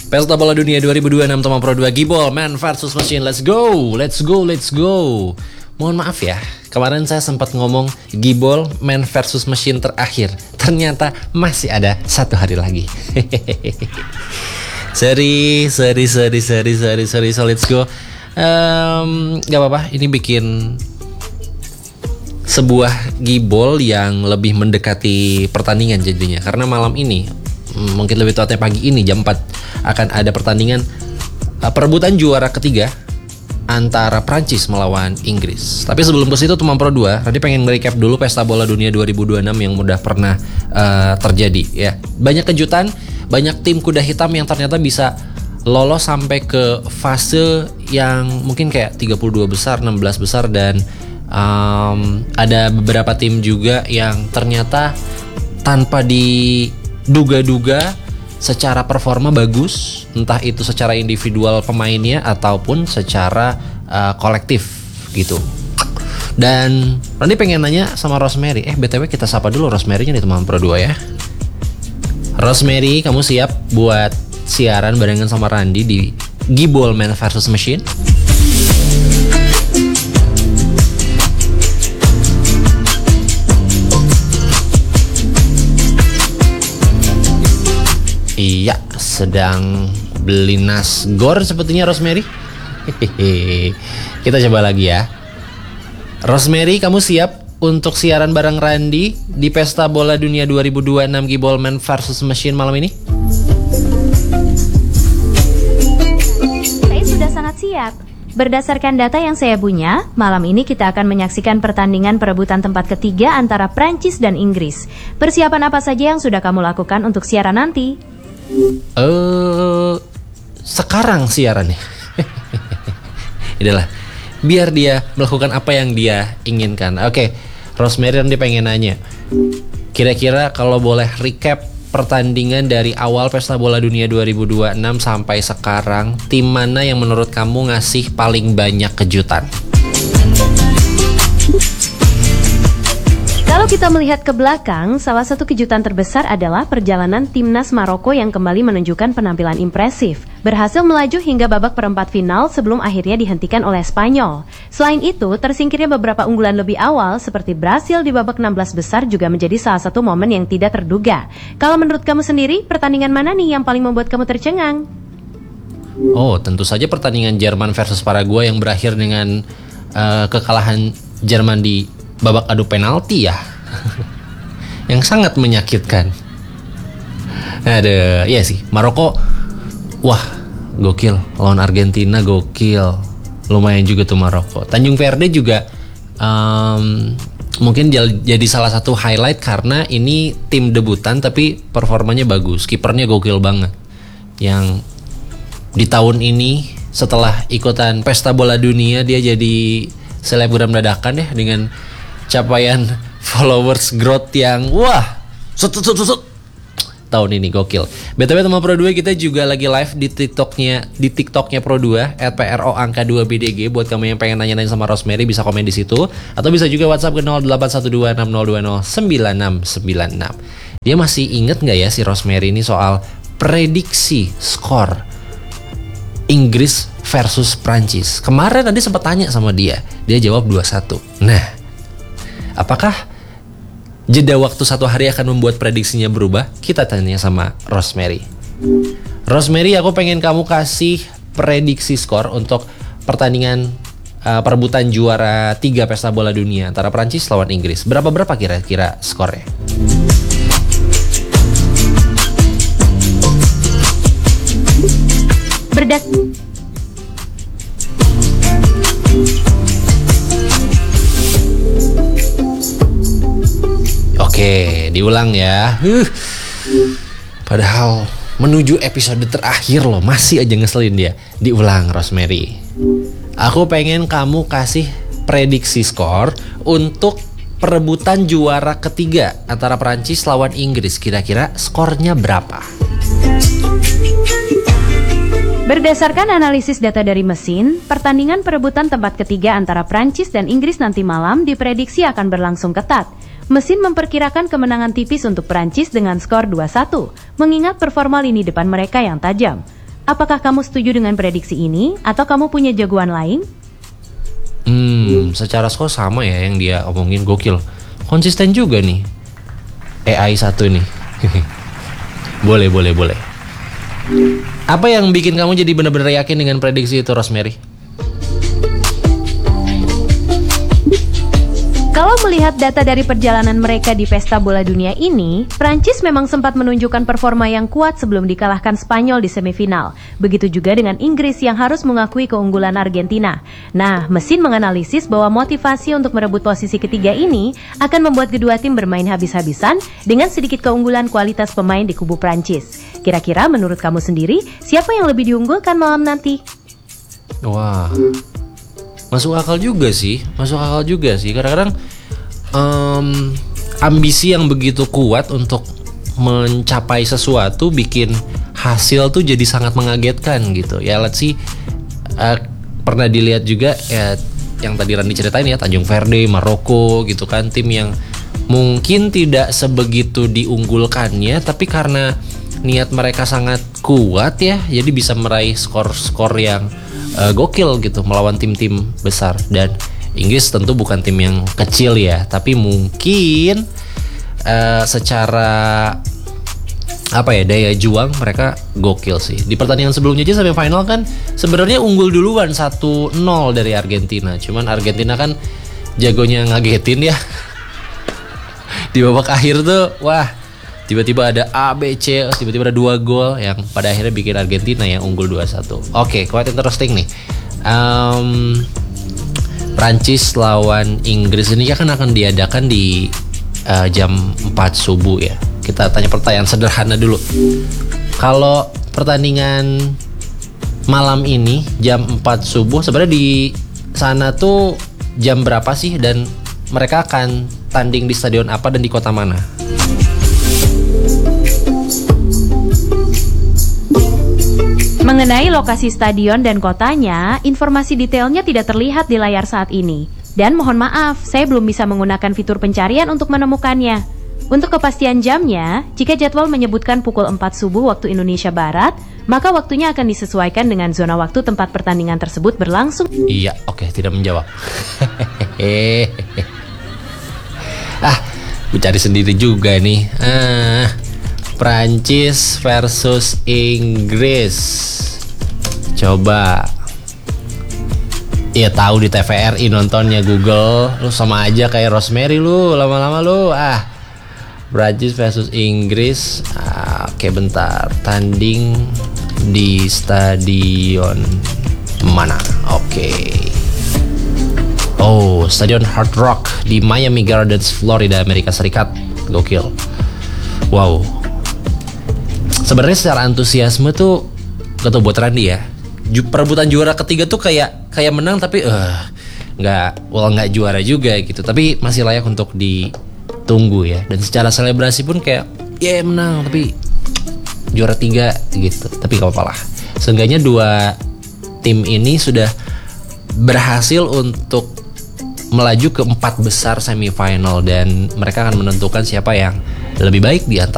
Pesta Bola Dunia 2026 Teman Pro 2 Gibol Man versus Machine. Let's go. Mohon maaf ya, kemarin saya sempat ngomong Gibol Man versus Machine terakhir. Ternyata masih ada 1 hari lagi. Sorry, so let's go. Gak apa-apa, ini bikin sebuah Gibol yang lebih mendekati pertandingan jadinya. Karena malam ini, mungkin lebih tepatnya pagi ini jam 4 akan ada pertandingan perebutan juara ketiga antara Prancis melawan Inggris. Tapi sebelum ke situ teman Pro 2, tadi pengen recap dulu Pesta Bola Dunia 2026 yang udah pernah terjadi ya. Banyak kejutan, banyak tim kuda hitam yang ternyata bisa lolos sampai ke fase yang mungkin kayak 32 besar, 16 besar, dan ada beberapa tim juga yang ternyata tanpa diduga-duga secara performa bagus, entah itu secara individual pemainnya ataupun secara kolektif gitu. Dan nanti pengen nanya sama Rosemary. BTW kita sapa dulu Rosemary-nya nih teman Pro 2 ya. Rosemary, kamu siap buat siaran barengan sama Randy di Gibol Man versus Machine? Iya, sedang beli nasgor sepertinya Rosemary. Kita coba lagi ya. Rosemary, kamu siap untuk siaran bareng Randy di Pesta Bola Dunia 2026 Gibol Man versus Machine malam ini? Saya sudah sangat siap. Berdasarkan data yang saya punya, malam ini kita akan menyaksikan pertandingan perebutan tempat ketiga antara Prancis dan Inggris. Persiapan apa saja yang sudah kamu lakukan untuk siaran nanti? Sekarang siarannya. Udahlah, biar dia melakukan apa yang dia inginkan. Oke, Rosemary nanti pengen nanya, kira-kira kalau boleh recap pertandingan dari awal Pesta Bola Dunia 2026 sampai sekarang, tim mana yang menurut kamu ngasih paling banyak kejutan? Kalau kita melihat ke belakang, salah satu kejutan terbesar adalah perjalanan timnas Maroko yang kembali menunjukkan penampilan impresif, berhasil melaju hingga babak perempat final sebelum akhirnya dihentikan oleh Spanyol. Selain itu, tersingkirnya beberapa unggulan lebih awal seperti Brasil di babak 16 besar juga menjadi salah satu momen yang tidak terduga. Kalau menurut kamu sendiri, pertandingan mana nih yang paling membuat kamu tercengang? Tentu saja pertandingan Jerman versus Paraguay yang berakhir dengan kekalahan Jerman di babak adu penalti ya. Yang sangat menyakitkan. Iya sih, Maroko wah, gokil. Lawan Argentina gokil. Lumayan juga tuh Maroko. Tanjung Verde juga mungkin jadi salah satu highlight karena ini tim debutan tapi performanya bagus. Kipernya gokil banget. Yang di tahun ini setelah ikutan Pesta Bola Dunia dia jadi selebgram dadakan ya dengan capaian followers growth yang wah tahun ini gokil. BTW teman Pro 2, kita juga lagi live di TikToknya Pro 2 @PRO_2BDG. Buat kamu yang pengen nanya-nanya sama Rosemary bisa komen di situ atau bisa juga WhatsApp ke 081260209696. Dia masih inget nggak ya si Rosemary ini soal prediksi skor Inggris versus Prancis? Kemarin tadi sempat tanya sama dia jawab 2-1. Nah, apakah jeda waktu 1 hari akan membuat prediksinya berubah? Kita tanya sama Rosemary. Rosemary, aku pengen kamu kasih prediksi skor untuk pertandingan perebutan juara 3 Pesta Bola Dunia antara Prancis lawan Inggris. Berapa kira-kira skornya? Oke, diulang ya. Padahal menuju episode terakhir loh, masih aja ngeselin dia. Diulang Rosemary. Aku pengen kamu kasih prediksi skor untuk perebutan juara ketiga antara Prancis lawan Inggris. Kira-kira skornya berapa? Berdasarkan analisis data dari mesin, pertandingan perebutan tempat ketiga antara Prancis dan Inggris nanti malam diprediksi akan berlangsung ketat. Mesin memperkirakan kemenangan tipis untuk Prancis dengan skor 2-1, mengingat performa lini depan mereka yang tajam. Apakah kamu setuju dengan prediksi ini atau kamu punya jagoan lain? Secara skor sama ya yang dia omongin, gokil. Konsisten juga nih AI satu nih. Boleh. Apa yang bikin kamu jadi benar-benar yakin dengan prediksi itu, Rosemary? Kalau melihat data dari perjalanan mereka di pesta bola dunia ini, Prancis memang sempat menunjukkan performa yang kuat sebelum dikalahkan Spanyol di semifinal. Begitu juga dengan Inggris yang harus mengakui keunggulan Argentina. Nah, mesin menganalisis bahwa motivasi untuk merebut posisi ketiga ini akan membuat kedua tim bermain habis-habisan dengan sedikit keunggulan kualitas pemain di kubu Prancis. Kira-kira menurut kamu sendiri, siapa yang lebih diunggulkan malam nanti? Wah, masuk akal juga sih. Kadang-kadang ambisi yang begitu kuat untuk mencapai sesuatu bikin hasil tuh jadi sangat mengagetkan gitu. Ya let's see, pernah dilihat juga ya yang tadi Randy ceritain ya, Tanjung Verde, Maroko gitu kan, tim yang mungkin tidak sebegitu diunggulkannya, tapi karena niat mereka sangat kuat ya, jadi bisa meraih skor-skor yang gokil gitu melawan tim-tim besar. Dan Inggris tentu bukan tim yang kecil ya, tapi mungkin secara daya juang mereka gokil sih. Di pertandingan sebelumnya aja sampai final kan sebenarnya unggul duluan 1-0 dari Argentina. Cuman Argentina kan jagonya ngagetin ya. Di babak akhir tuh wah, tiba-tiba ada A, B, C, tiba-tiba ada 2 gol yang pada akhirnya bikin Argentina yang unggul 2-1. Oke, quite interesting nih. Prancis lawan Inggris ini kan akan diadakan di jam 4 subuh ya. Kita tanya pertanyaan sederhana dulu. Kalau pertandingan malam ini jam 4 subuh, sebenarnya di sana tuh jam berapa sih? Dan mereka akan tanding di stadion apa dan di kota mana? Mengenai lokasi stadion dan kotanya, informasi detailnya tidak terlihat di layar saat ini. Dan mohon maaf, saya belum bisa menggunakan fitur pencarian untuk menemukannya. Untuk kepastian jamnya, jika jadwal menyebutkan pukul 4 subuh waktu Indonesia Barat, maka waktunya akan disesuaikan dengan zona waktu tempat pertandingan tersebut berlangsung. Iya, oke, tidak menjawab. Gue cari sendiri juga nih. Prancis versus Inggris. Coba. Iya tahu di TVRI nontonnya, Google. Lu sama aja kayak Rosemary lu, lama-lama lu. Prancis versus Inggris. Oke, bentar. Tanding di stadion mana? Oke. Oh, Stadion Hard Rock di Miami Gardens, Florida, Amerika Serikat. Gokil. Wow. Sebenarnya secara antusiasme tuh gak tau buat Randy ya, perebutan juara ketiga tuh kayak menang tapi nggak juara juga gitu, tapi masih layak untuk ditunggu ya. Dan secara selebrasi pun kayak menang tapi juara 3 gitu, tapi gak apa-apa lah. Seenggaknya 2 tim ini sudah berhasil untuk melaju ke 4 besar semifinal dan mereka akan menentukan siapa yang lebih baik di antara